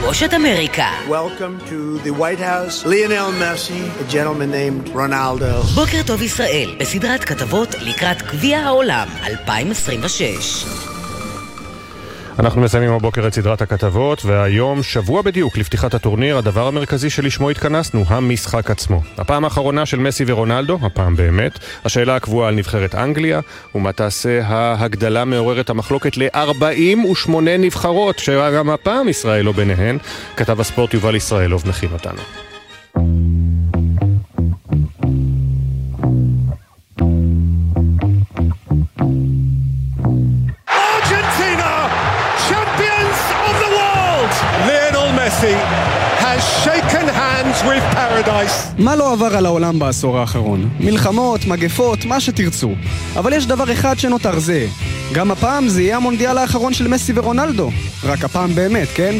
בראשת אמריקה. Welcome to the White House, Lionel Messi, a gentleman named Ronaldo. בוקר טוב ישראל, בסדרת כתבות לקראת גביע העולם 2026. אנחנו מסיימים הבוקר את סדרת הכתבות, והיום שבוע בדיוק לפתיחת הטורניר, הדבר המרכזי שלשמו התכנסנו, המשחק עצמו. הפעם האחרונה של מסי ורונלדו, הפעם באמת, השאלה הקבועה על נבחרת אנגליה, ומה תעשה ההגדלה מעוררת המחלוקת ל-48 נבחרות, שגם הפעם ישראל לא ביניהן. כתב הספורט יובל ישראלוב מכין אותנו. has shaken hands with paradise. מה לא עבר על העולם בעשור האחרון? מלחמות, מגפות, מה שתרצו. אבל יש דבר אחד שנותר זה. גם הפעם זה יהיה המונדיאל האחרון של מסי ורונלדו. רק הפעם באמת, כן?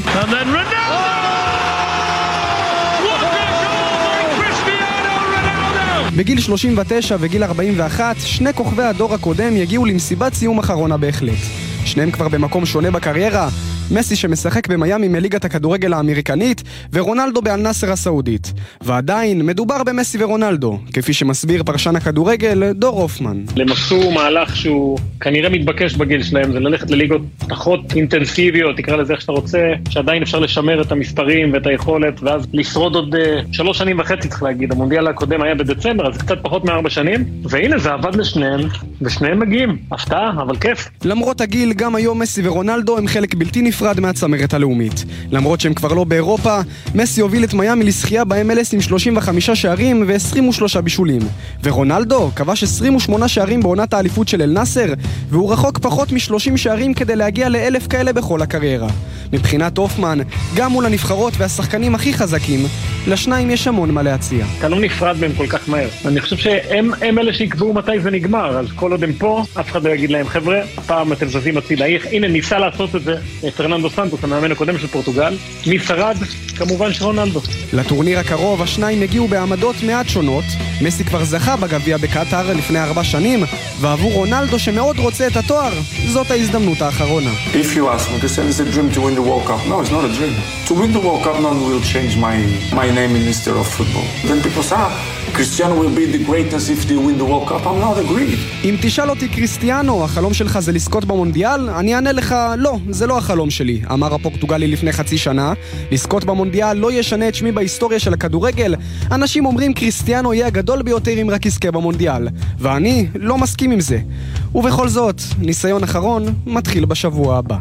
בגיל 39 וגיל 41, שני כוכבי הדור הקודם יגיעו למסיבת סיום אחרונה בהחלט. שניהם כבר במקום שונה בקריירה, מסי שמשחק במיימי מליגת הכדורגל האמריקנית, ורונלדו באל נאסר הסעודית. ועדיין מדובר במסי ורונלדו, כפי שמסביר פרשן הכדורגל דור הופמן. הם עשו מהלך שהוא כנראה מתבקש בגיל שלהם, זה ללכת לליגות פחות אינטנסיביות, תקרא לזה איך שאתה רוצה, שעדיין אפשר לשמר את המספרים ואת היכולת, ואז לשרוד עוד 3 שנים וחצי, צריך להגיד. המונדיאל הקודם היה בדצמבר, אז קצת פחות מ4 שנים, והנה זה עבד לשניהם, ושניהם מגיעים. הפתעה, אבל כיף. למרות הגיל, גם היום מסי ורונלדו הם חלק בלתי נפרד מהצמרת הלאומית. למרות שהם כבר לא באירופה, מסי הוביל את מיימי לשחייה ב-MLS עם 35 שערים ו-23 בישולים. ורונלדו כבש 28 שערים בעונת האליפות של אל נאסר, והוא רחוק פחות מ-30 שערים כדי להגיע ל1,000 כאלה בכל הקריירה. מבחינת הופמן, גם מול הנבחרות והשחקנים הכי חזקים, לשניים יש המון מה להציע. אתה לא נפרד מהם כל כך מהר. אני חושב שהם אלה שיקבעו מתי זה נגמר, אז כל עוד הם פה, אף אחד לא יגיד להם, חבר'ה, הפעם אתם זזים הצידה. הנה, ניסה לעשות את זה פרננדו סנטוס, המאמן הקודם של פורטוגל. מי שרד? כמובן שרונלדו. לטורניר הקרוב, השניים הגיעו בעמדות מעט שונות. מסי כבר זכה בגביע בקטר לפני 4 שנים, ועבור רונלדו שמאוד רוצה את התואר, זאת ההזדמנות האחרונה. If you ask me to say it's a dream to win the World Cup, no, it's not a dream. To win the World Cup, none will change my name in history of football. Then people say, Cristiano will be the greatest if they win the World Cup. I'm not agreed. אם תשאל אותי, קריסטיאנו, החלום שלך זה לזכות במונדיאל? אני אענה לך, לא, זה לא החלום שלי. אמר הפורטוגלי לפני חצי שנה. לזכות במונדיאל לא ישנה את שמי בהיסטוריה של הכדורגל. אנשים אומרים קריסטיאנו יהיה הגדול ביותר אם רק יזכה במונדיאל. ואני לא מסכים עם זה. ובכל זאת, ניסיון אחרון מתחיל בשבוע הבא.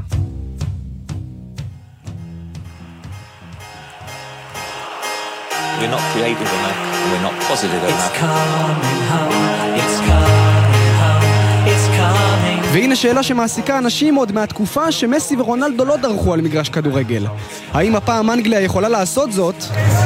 We're not creative enough, we're not positive enough. It's coming home, it's coming home, it's coming. והנה שאלה שמעסיקה אנשים עוד מהתקופה שמסי ורונלדו לא דרכו על מגרש כדורגל. האם הפעם אנגליה יכולה לעשות זאת?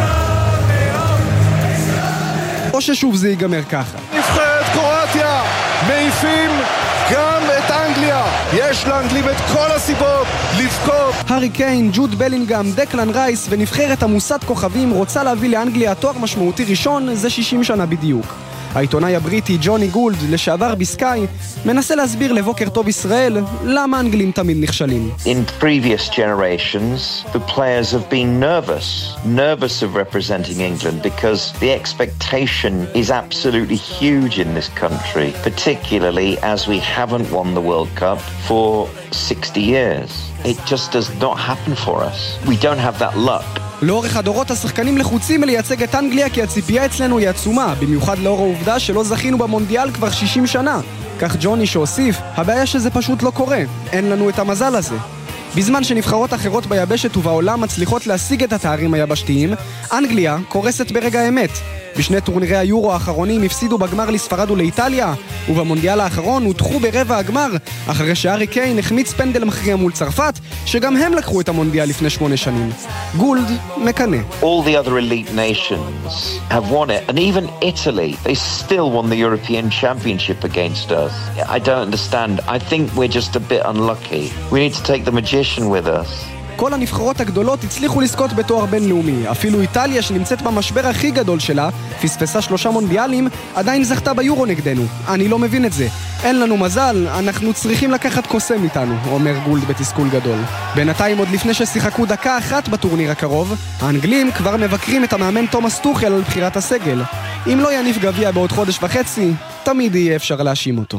או ששוב זה ייגמר ככה? נבחרת קרואטיה, מעיפים גם את אנגליה. יש לאנגלים את כל הסיבות לבכות. הארי קיין, ג'וד בלינגהאם, דקלן רייס ונבחרת עמוסת כוכבים רוצה להביא לאנגליה תואר משמעותי ראשון זה 60 שנה בדיוק. העיתונאי הבריטי ג'וני גולד, לשעבר בסקאי, מנסה להסביר לבוקר טוב ישראל למה האנגלים תמיד נכשלים. In previous generations, the players have been nervous of representing England because the expectation is absolutely huge in this country, particularly as we haven't won the World Cup for 60 years. It just does not happen for us. We don't have that luck. לאורך הדורות השחקנים לחוצים לייצג את אנגליה כי הציפייה אצלנו היא עצומה, במיוחד לאור העובדה שלא זכינו במונדיאל כבר 60 שנה. כך ג'וני שהוסיף, הבעיה שזה פשוט לא קורה, אין לנו את המזל הזה. בזמן שנבחרות אחרות ביבשת ובעולם מצליחות להשיג את התארים היבשתיים, אנגליה קורסת ברגע האמת. בשני טורנירי היורו האחרונים הפסידו בגמר לספרד ולאיטליה, ובמונדיאל האחרון הודחו ברבע הגמר, אחרי שהארי קיין החמיץ פנדל מכריע מול צרפת, שגם הם לקחו את המונדיאל לפני 8 שנים. גולד מקנה. All the other elite nations have won it, and even Italy, they still won the European Championship against us. I don't understand. I think we're just a bit unlucky. We need to take the magician with us. כל הנבחרות הגדולות הצליחו לזכות בתואר בינלאומי. אפילו איטליה, שנמצאת במשבר הכי גדול שלה, פספסה 3 מונדיאלים, עדיין זכתה ביורו נגדנו. אני לא מבין את זה. אין לנו מזל, אנחנו צריכים לקחת קוסם איתנו, אומר גולד בתסכול גדול. בינתיים, עוד לפני ששיחקו דקה אחת בטורניר הקרוב, האנגלים כבר מבקרים את המאמן תומאס טוחל על בחירת הסגל. אם לא יניף גביע בעוד חודש וחצי, תמיד יהיה אפשר להאשים אותו.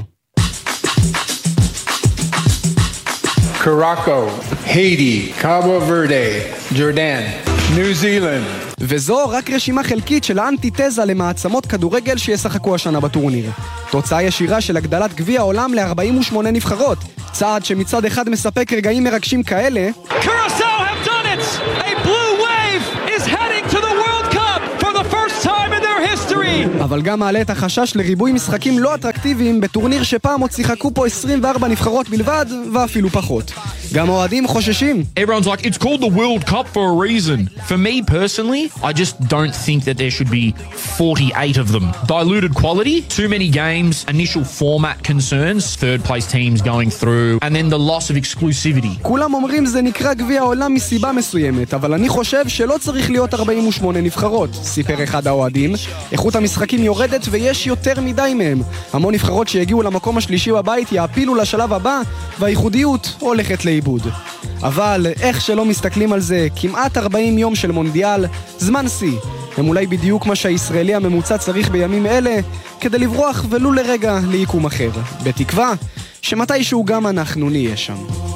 Morocco, Haiti, Cabo Verde, Jordan, New Zealand. וזו רק רשימה חלקית של האנטיתזה למעצמות כדורגל שישחקו השנה בטורניר. תוצאה ישירה של הגדלת גביע העולם ל-48 נבחרות. צעד שמצד אחד מספק רגעים מרגשים כאלה. Curaçao have done it! A blue wave is heading to the World Cup for the first time in their history! אבל גם מעלה את החשש לריבוי משחקים לא אטרקטיביים בטורניר שפעם עוד שיחקו פה 24 נבחרות בלבד ואפילו פחות. גם האוהדים חוששים. Everyone's like, it's called the World Cup for a reason. For me personally, I just don't think that there should be 48 of them. Diluted quality, too many games, initial format concerns, third place teams going through, and then the loss of exclusivity. כולם אומרים זה נקרא גביע העולם מסיבה מסוימת, אבל אני חושב שלא צריך להיות 48 נבחרות, סיפר אחד האוהדים. איכות המשחקים יורדת ויש יותר מדי מהם. המון נבחרות שהגיעו למקום השלישי בבית יעפילו לשלב הבא, והייחודיות הולכת לאיבוד. אבל איך שלא מסתכלים על זה, כמעט 40 יום של מונדיאל, זמן שיא. הם אולי בדיוק מה שהישראלי הממוצע צריך בימים אלה, כדי לברוח ולו לרגע ליקום אחר. בתקווה שמתישהו גם אנחנו נהיה שם.